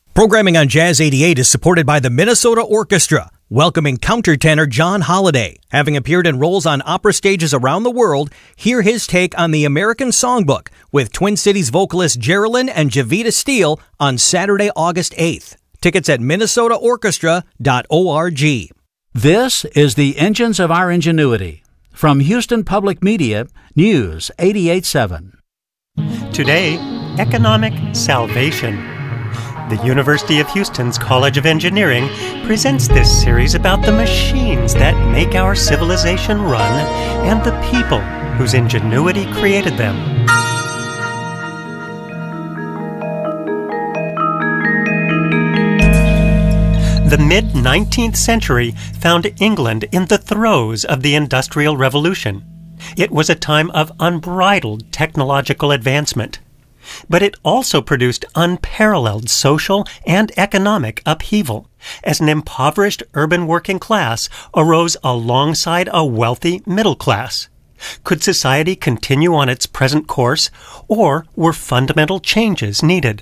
Programming on Jazz 88 is supported by the Minnesota Orchestra, welcoming countertenor John Holiday. Having appeared in roles on opera stages around the world, hear his take on the American Songbook with Twin Cities vocalist Geraldine and Javita Steele on Saturday, August 8th. Tickets at minnesotaorchestra.org. This is the Engines of Our Ingenuity. From Houston Public Media, News 88.7. Today, economic salvation. The University of Houston's College of Engineering presents this series about the machines that make our civilization run and the people whose ingenuity created them. The mid-19th century found England in the throes of the Industrial Revolution. It was a time of unbridled technological advancement. But it also produced unparalleled social and economic upheaval, as an impoverished urban working class arose alongside a wealthy middle class. Could society continue on its present course, or were fundamental changes needed?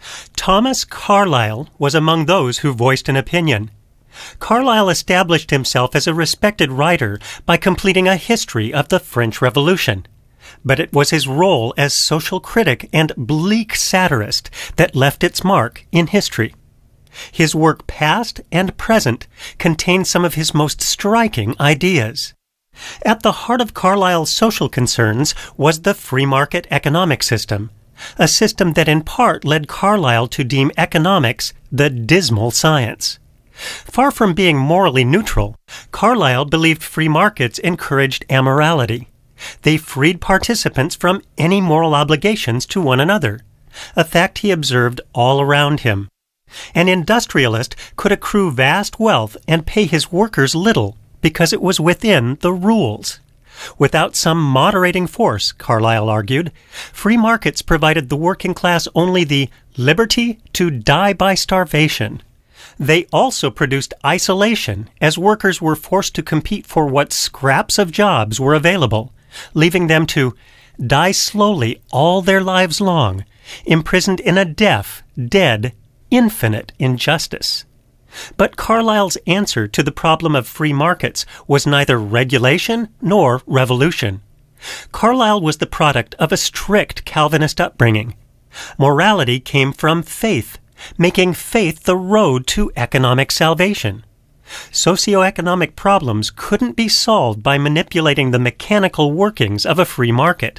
Thomas Carlyle was among those who voiced an opinion. Carlyle established himself as a respected writer by completing a history of the French Revolution. But it was his role as social critic and bleak satirist that left its mark in history. His work past and present contains some of his most striking ideas. At the heart of Carlyle's social concerns was the free market economic system, a system that in part led Carlyle to deem economics the dismal science. Far from being morally neutral, Carlyle believed free markets encouraged amorality. They freed participants from any moral obligations to one another, a fact he observed all around him. An industrialist could accrue vast wealth and pay his workers little because it was within the rules. Without some moderating force, Carlyle argued, free markets provided the working class only the liberty to die by starvation. They also produced isolation, as workers were forced to compete for what scraps of jobs were available, leaving them to die slowly all their lives long, imprisoned in a deaf, dead, infinite injustice. But Carlyle's answer to the problem of free markets was neither regulation nor revolution. Carlyle was the product of a strict Calvinist upbringing. Morality came from faith, making faith the road to economic salvation. Socioeconomic problems couldn't be solved by manipulating the mechanical workings of a free market.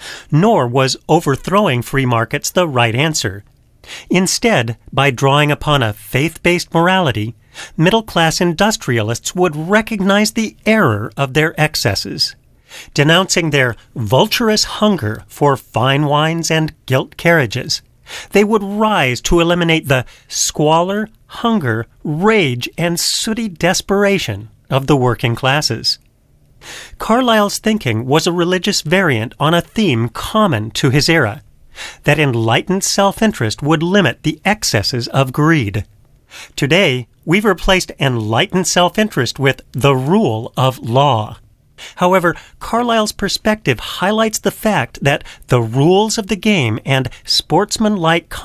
Nor was overthrowing free markets the right answer. Instead, by drawing upon a faith-based morality, middle-class industrialists would recognize the error of their excesses. Denouncing their vulturous hunger for fine wines and gilt carriages, they would rise to eliminate the squalor, hunger, rage, and sooty desperation of the working classes. Carlyle's thinking was a religious variant on a theme common to his era, that enlightened self-interest would limit the excesses of greed. Today, we've replaced enlightened self-interest with the rule of law. However, Carlyle's perspective highlights the fact that the rules of the game and sportsmanlike